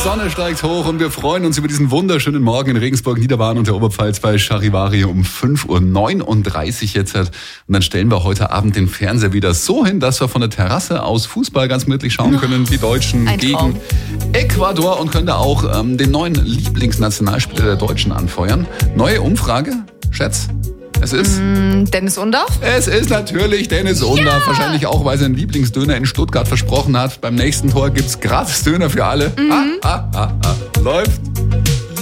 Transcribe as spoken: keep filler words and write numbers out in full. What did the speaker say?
Sonne steigt hoch und wir freuen uns über diesen wunderschönen Morgen in Regensburg, Niederbayern und der Oberpfalz bei Charivari um fünf Uhr neununddreißig jetzt. Und dann stellen wir heute Abend den Fernseher wieder so hin, dass wir von der Terrasse aus Fußball ganz gemütlich schauen können. Die Deutschen Ein gegen Traum. Ecuador und können da auch ähm, den neuen Lieblingsnationalspieler der Deutschen anfeuern. Neue Umfrage, Schätz. Es ist, Mm, Dennis Undorf? es ist natürlich Dennis Undorf. Ja. Wahrscheinlich auch, weil sein Lieblingsdöner in Stuttgart versprochen hat. Beim nächsten Tor gibt's gratis Döner für alle. Mhm. Ah, ah, ah, ah. Läuft.